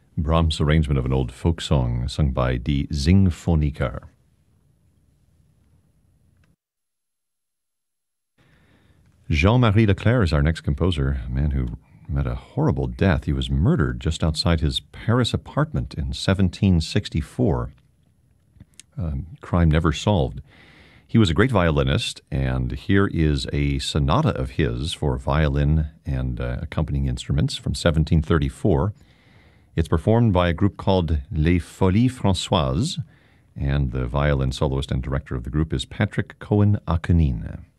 Brahms' arrangement of an old folk song sung by Die Singphoniker. Jean-Marie Leclerc is our next composer, a man who met a horrible death. He was murdered just outside his Paris apartment in 1764. Crime never solved. He was a great violinist, and here is a sonata of his for violin and accompanying instruments from 1734. It's performed by a group called Les Folies Françoises, and the violin soloist and director of the group is Patrick Cohen-Akonine.